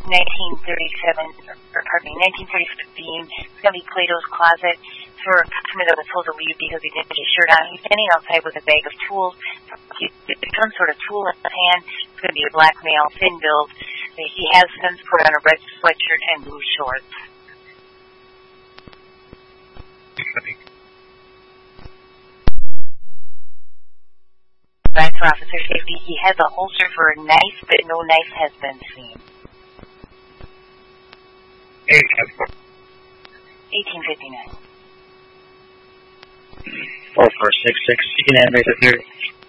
1935 theme. It's going to be Plato's Closet. For a customer that was told to leave because he didn't get his shirt on. He's standing outside with a bag of tools, some sort of tool in his hand. It's going to be a black male, thin build. He has since put on a red sweatshirt and blue shorts. For officer safety, he has a holster for a knife, but no knife has been seen. 1859. 4466, you can have it here.